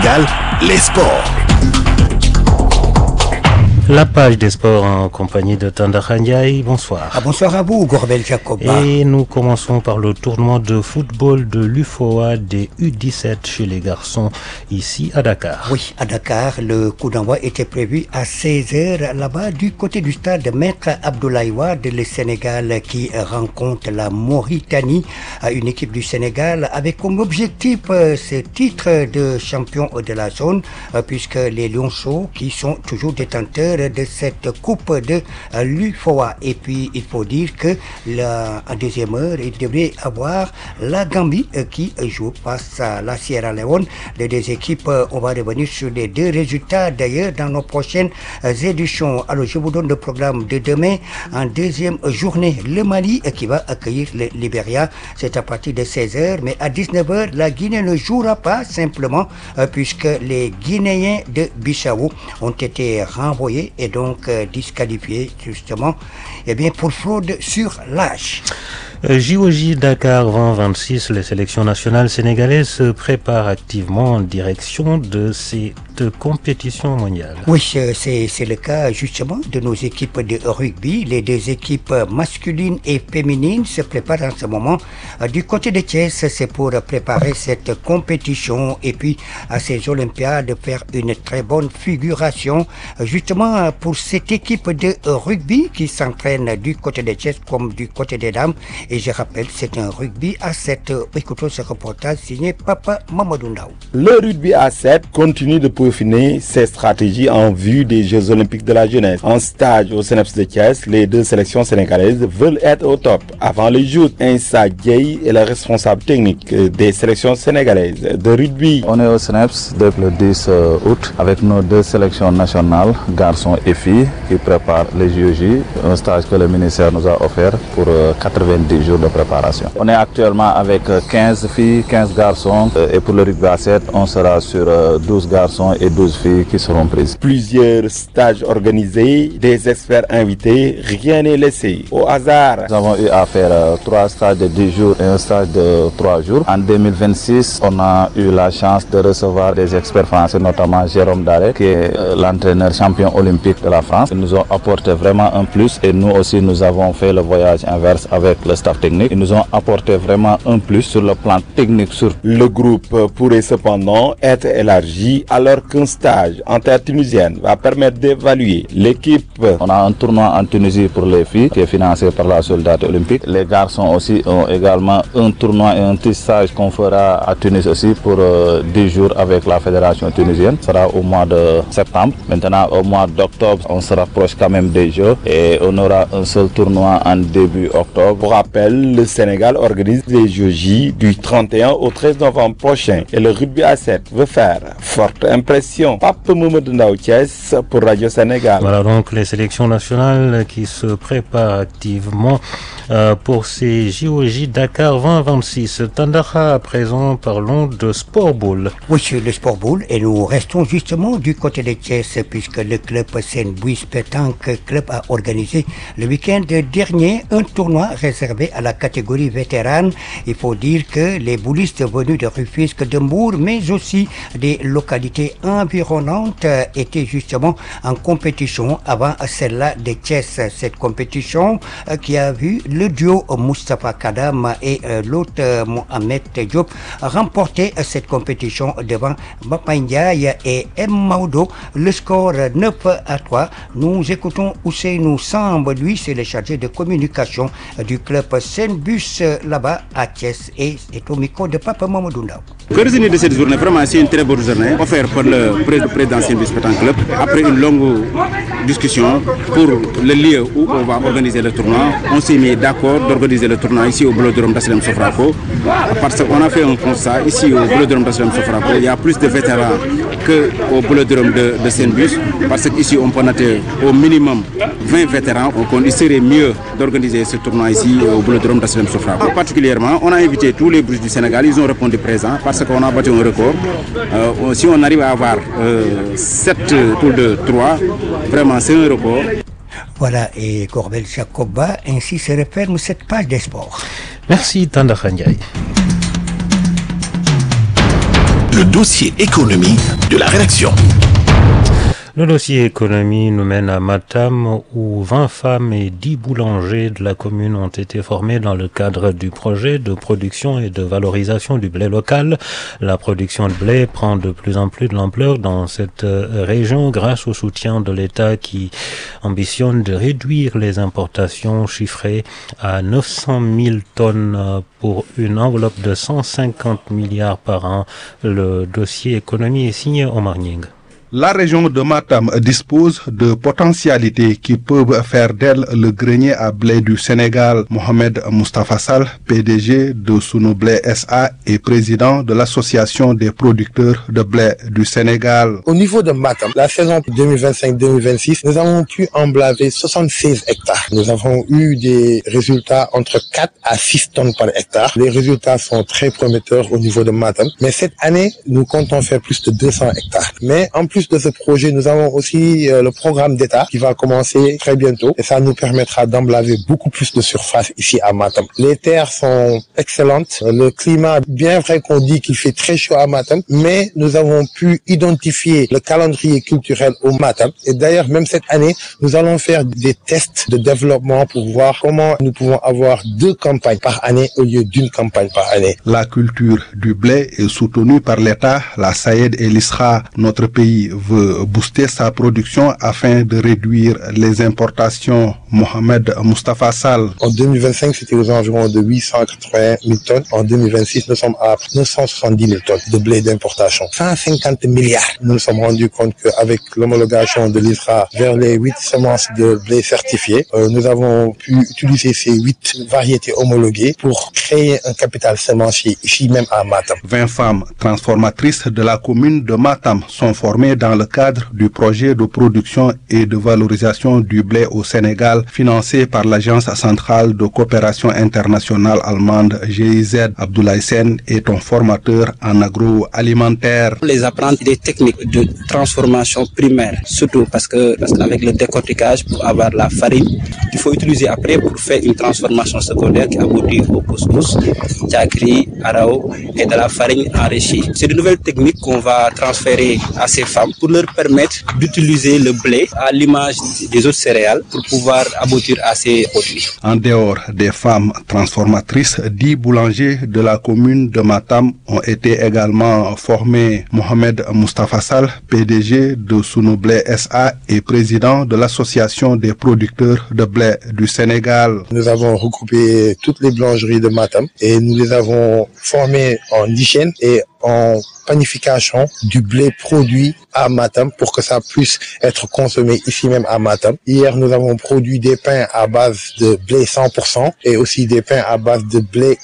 Sénégal, les sports. La page des sports en compagnie de Tandakha Ndiaye. Bonsoir. Bonsoir à vous, Gorbel Jacoba. Et nous commençons par le tournoi de football de l'UFOA des U17 chez les garçons ici à Dakar. Oui, à Dakar, le coup d'envoi était prévu à 16h là-bas du côté du stade Maître Abdoulaye Wade, le Sénégal qui rencontre la Mauritanie, une équipe du Sénégal avec comme objectif ce titre de champion de la zone puisque les Lionceaux qui sont toujours détenteurs de cette coupe de l'UFOA. Et puis il faut dire que en deuxième heure il devrait avoir la Gambie qui joue face à la Sierra Leone. Les deux équipes, on va revenir sur les deux résultats d'ailleurs dans nos prochaines éditions. Alors je vous donne le programme de demain en deuxième journée. Le Mali qui va accueillir le Libéria, c'est à partir de 16h, mais à 19h la Guinée ne jouera pas simplement puisque les Guinéens de Bissau ont été renvoyés et donc disqualifié justement pour fraude sur l'âge. JOJ Dakar 2026, les sélections nationales sénégalaises se préparent activement en direction de cette compétition mondiale. Oui, c'est le cas justement de nos équipes de rugby. Les deux équipes masculines et féminines se préparent en ce moment. Du côté de Thiès, c'est pour préparer cette compétition et puis à ces Olympiades faire une très bonne figuration justement pour cette équipe de rugby qui s'entraîne du côté de Thiès comme du côté des dames. Et je rappelle, c'est un rugby à 7. Écoutons ce reportage signé Papa Mamadou Ndaw. Le rugby à 7 continue de peaufiner ses stratégies en vue des Jeux Olympiques de la jeunesse. En stage au CNEPS de Thiès, les deux sélections sénégalaises veulent être au top avant les Jeux. Insa Dieye est le responsable technique des sélections sénégalaises de rugby. On est au CNEPS depuis le 10 août avec nos deux sélections nationales, garçons et filles, qui préparent les JOJ, un stage que le ministère nous a offert pour 90 jours de préparation. On est actuellement avec 15 filles, 15 garçons et pour le rugby à 7, on sera sur 12 garçons et 12 filles qui seront prises. Plusieurs stages organisés, des experts invités, rien n'est laissé au hasard. Nous avons eu à faire 3 stages de 10 jours et un stage de 3 jours. En 2026, on a eu la chance de recevoir des experts français, notamment Jérôme Daré, qui est l'entraîneur champion olympique de la France. Ils nous ont apporté vraiment un plus et nous aussi nous avons fait le voyage inverse avec le staff technique. Ils nous ont apporté vraiment un plus sur le plan technique. Le groupe pourrait cependant être élargi alors qu'un stage en terre tunisienne va permettre d'évaluer l'équipe. On a un tournoi en Tunisie pour les filles qui est financé par la solidarité olympique. Les garçons aussi ont également un tournoi et un petit stage qu'on fera à Tunis aussi pour 10 jours avec la fédération tunisienne. Ce sera au mois de septembre. Maintenant au mois d'octobre, on se rapproche quand même des Jeux et on aura un seul tournoi en début octobre. Pour rappel, le Sénégal organise les JOJ du 31 au 13 novembre prochain et le rugby à 7 veut faire forte impression. Pape Mamadou Ndaw Thiès pour Radio Sénégal. Voilà donc les sélections nationales qui se préparent activement pour ces JOJ Dakar 2026. Tandakha, à présent, parlons de sport ball. Oui, le sport ball et nous restons justement du côté de Thiès puisque le club Saint-Bouis Pétanque Club a organisé le week-end dernier un tournoi réservé à la catégorie vétérane. Il faut dire que les boulistes venus de Rufisque, de Mbour, mais aussi des localités environnantes étaient justement en compétition avant celle-là de Thiès. Cette compétition qui a vu le duo Moustapha Kadam et l'autre Mohamed Diop remporter cette compétition devant Bapa Ndiaye et M. Maudo. Le score 9-3. Nous écoutons Ousseynou Samb, lui c'est le chargé de communication du club Saint-Bus là-bas à Thiès et c'est au micro de Papa Mamadou Ndaw. Le résumé de cette journée, vraiment c'est une très bonne journée offerte par le président Saint-Bus Pétanque Club. Après une longue discussion pour le lieu où on va organiser le tournoi, on s'est mis d'accord d'organiser le tournoi ici au Vélodrome d'Asselem Sofraco parce qu'on a fait un constat ici au Vélodrome d'Asselem Sofraco, il y a plus de vétérans qu'au Vélodrome de Saint-Bus parce qu'ici on peut noter au minimum 20 vétérans, donc il serait mieux d'organiser ce tournoi ici au Vélodrome d'Asselem Sofraco. Particulièrement, on a invité tous les bus du Sénégal, ils ont répondu présent parce qu'on a battu un record. Si on arrive à avoir 7 poules de 3, vraiment c'est un record. Voilà, et Gorbel Jacoba, ainsi se referme cette page des sports. Merci Tandakha Ndiaye. Le dossier économie de la rédaction. Le dossier économie nous mène à Matam où 20 femmes et 10 boulangers de la commune ont été formés dans le cadre du projet de production et de valorisation du blé local. La production de blé prend de plus en plus de l'ampleur dans cette région grâce au soutien de l'État qui ambitionne de réduire les importations chiffrées à 900 000 tonnes pour une enveloppe de 150 milliards par an. Le dossier économie est signé Omar Nying. La région de Matam dispose de potentialités qui peuvent faire d'elle le grenier à blé du Sénégal. Mohamed Moustapha Sall, PDG de Sunublé SA et président de l'association des producteurs de blé du Sénégal. Au niveau de Matam, la saison 2025-2026, nous avons pu emblaver 76 hectares. Nous avons eu des résultats entre 4 à 6 tonnes par hectare. Les résultats sont très prometteurs au niveau de Matam. Mais cette année, nous comptons faire plus de 200 hectares. Mais en plus de ce projet, nous avons aussi le programme d'État qui va commencer très bientôt et ça nous permettra d'emblaver beaucoup plus de surface ici à Matam. Les terres sont excellentes, le climat, bien vrai qu'on dit qu'il fait très chaud à Matam, mais nous avons pu identifier le calendrier culturel au Matam et d'ailleurs même cette année, nous allons faire des tests de développement pour voir comment nous pouvons avoir 2 campagnes par année au lieu d'une campagne par année. La culture du blé est soutenue par l'État, la SAED et l'ISRA. Notre pays veut booster sa production afin de réduire les importations. Mohamed Moustapha Sall. En 2025, c'était aux environs de 880 000 tonnes. En 2026, nous sommes à 970 000 tonnes de blé d'importation. 150 milliards. Nous nous sommes rendus compte qu'avec l'homologation de l'ISRA vers les 8 semences de blé certifiées, nous avons pu utiliser ces 8 variétés homologuées pour créer un capital semencier ici même à Matam. 20 femmes transformatrices de la commune de Matam sont formées dans le cadre du projet de production et de valorisation du blé au Sénégal, financé par l'Agence centrale de coopération internationale allemande GIZ. Abdoulaye Sen est un formateur en agroalimentaire. On les apprend des techniques de transformation primaire, surtout parce qu'avec le décortiquage, pour avoir la farine, qu'il faut utiliser après pour faire une transformation secondaire qui aboutit au couscous, tchakri, arao et de la farine enrichie. C'est de nouvelles techniques qu'on va transférer à ces femmes pour leur permettre d'utiliser le blé à l'image des autres céréales pour pouvoir aboutir à ces produits. En dehors des femmes transformatrices, 10 boulangers de la commune de Matam ont été également formés. Mohamed Moustapha Sall, PDG de Sunublé SA et président de l'association des producteurs de blé du Sénégal. Nous avons regroupé toutes les boulangeries de Matam et nous les avons formées en hygiène et en panification du blé produit à Matam pour que ça puisse être consommé ici même à Matam. Hier, nous avons produit des pains à base de blé 100% et aussi des pains à base de blé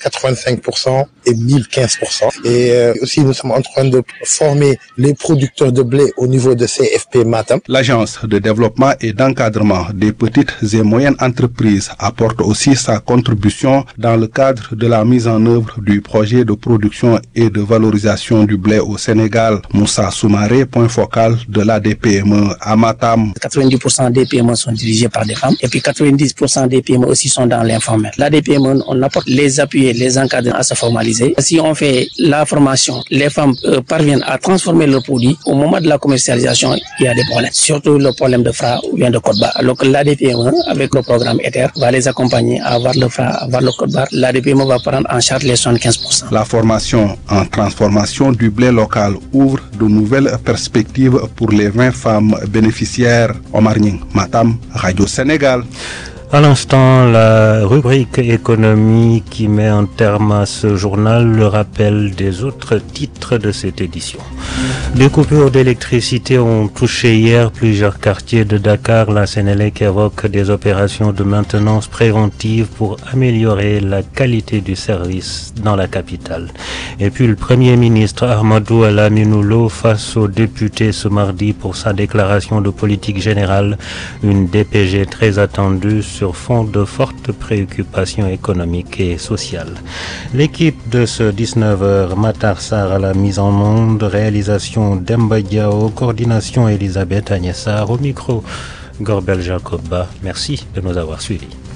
85% et 1015%. Et aussi, nous sommes en train de former les producteurs de blé au niveau de CFP Matam. L'Agence de développement et d'encadrement des petites et moyennes entreprises apporte aussi sa contribution dans le cadre de la mise en œuvre du projet de production et de valorisation du blé au Sénégal. Moussa Soumaré, point focal de l'ADPME à Matam. 90% des PME sont dirigés par des femmes et puis 90% des PME aussi sont dans l'informel. L'ADPME, on apporte les appuis, les encadrants à se formaliser. Si on fait la formation, les femmes parviennent à transformer le produit. Au moment de la commercialisation, il y a des problèmes, surtout le problème de frein ou bien de code barre. Alors que l'ADPME, avec le programme ETHER, va les accompagner à avoir le frein, à avoir le code barre. L'ADPME va prendre en charge les 75%. La formation en transformation du blé local ouvre de nouvelles perspectives pour les 20 femmes bénéficiaires. Omar Nying, Matam, Radio Sénégal. À l'instant, la rubrique économie qui met un terme à ce journal, le rappel des autres titres de cette édition. Des coupures d'électricité ont touché hier plusieurs quartiers de Dakar. La Sénélec évoque des opérations de maintenance préventive pour améliorer la qualité du service dans la capitale. Et puis le Premier ministre Ahmadou Lamine Loum face aux députés ce mardi pour sa déclaration de politique générale, une DPG très attendue sur fond de fortes préoccupations économiques et sociales. L'équipe de ce 19h, Matar Sarr à la mise en onde, réalisation Demba Diao, coordination Elisabeth Agnessar, au micro Gorbel Jacoba. Merci de nous avoir suivis.